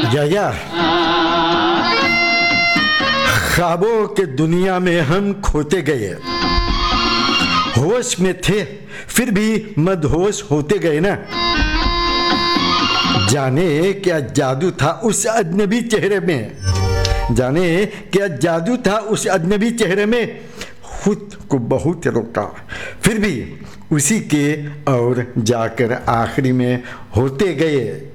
जया, ख्वाबों के दुनिया में हम खोते गए, होश में थे फिर भी मदहोश होते गए ना। जाने क्या जादू था उस अजनबी चेहरे में, जाने क्या जादू था उस अजनबी चेहरे में। खुद को बहुत रोका फिर भी उसी के और जाकर आखिरी में होते गए।